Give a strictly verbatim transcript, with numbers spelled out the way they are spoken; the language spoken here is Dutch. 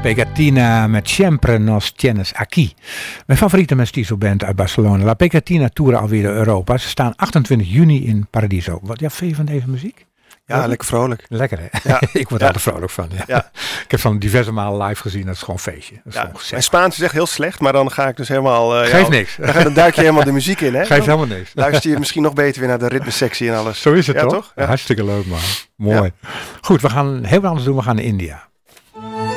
Pegatina met Siempre nos tienes aquí. Mijn favoriete mestizo-band uit Barcelona. La Pegatina toeren alweer door Europa. Ze staan achtentwintig juni in Paradiso. Wat ja, vind je van deze muziek? Ja, ja, lekker vrolijk. Lekker hè? Ja. Ik word ja. er vrolijk van. Ja. Ja. Ik heb van diverse malen live gezien. Dat is gewoon een feestje. Dat is ja. gewoon Mijn Spaans is echt heel slecht, maar dan ga ik dus helemaal... Uh, Geef ja, niks. Dan, dan duik je helemaal de muziek in, hè? Geef helemaal niks. Luister je misschien nog beter weer naar de ritmesectie en alles. Zo is het ja, toch? toch? Ja. Hartstikke leuk man. Mooi. Ja. Goed, we gaan heel wat anders doen. We gaan naar India.